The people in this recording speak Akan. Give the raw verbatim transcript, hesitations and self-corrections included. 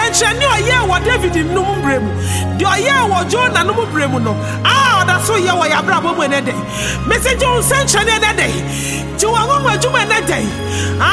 nsɛnkyerɛnne ɔyɛ wɔ David nnum bremu de ɔyɛ wɔ Jonah nnum bremu no a ɔda so yɛ wɔ yɛabrabɔ mu ne dɛ message nsɛnkyerɛnne ne dɛ ti wɔn wɔn adwuma ne dɛ a